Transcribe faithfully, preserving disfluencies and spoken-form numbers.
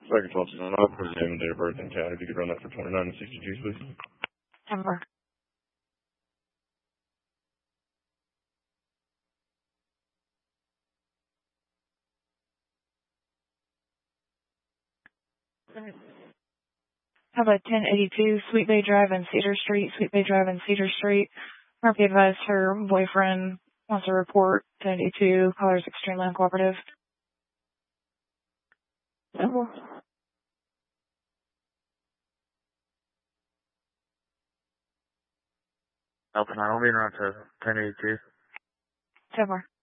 Second twelve seven, I'll put his name and date of birth and county. If you could run that for twenty-nine and sixty G's, please. September. How about ten eighty-two Sweet Bay Drive and Cedar Street, Sweet Bay Drive and Cedar Street. Murphy advised her boyfriend wants to report ten eighty-two, caller's extremely uncooperative. Alpha nine, I'll be around to ten eighty-two. September.